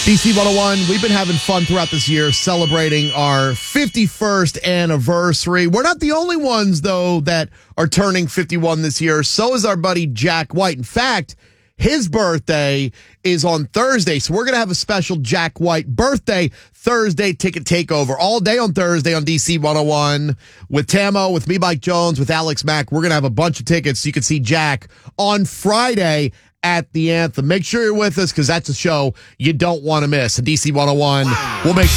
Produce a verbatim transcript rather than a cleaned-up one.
D C one oh one, we've been having fun throughout this year celebrating our fifty-first anniversary. We're not the only ones, though, that are turning fifty-one this year. So is our buddy Jack White. In fact, his birthday is on Thursday, so we're going to have a special Jack White birthday Thursday ticket takeover all day on Thursday on D C one oh one with Tamo, with me, Mike Jones, with Alex Mack. We're going to have a bunch of tickets so you can see Jack on Friday at the Anthem. Make sure you're with us because that's a show you don't want to miss. D C one oh one. Wow. We'll make